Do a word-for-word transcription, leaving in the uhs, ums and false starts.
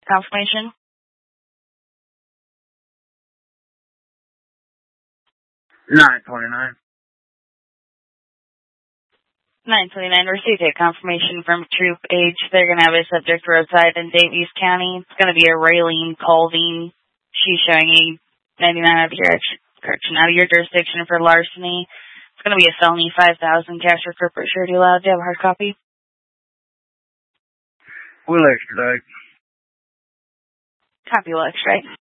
confirmation? nine twenty-nine. nine twenty-nine, received a confirmation from Troop H. They're going to have a subject roadside in Davies County. It's going to be a Raylene Colvin. She's showing a ninety-nine out of your, correction, out of your jurisdiction for larceny. It's going to be a felony five thousand cash for corporate surety allowed. Do you have a hard copy? We'll extradite. Copy will extradite.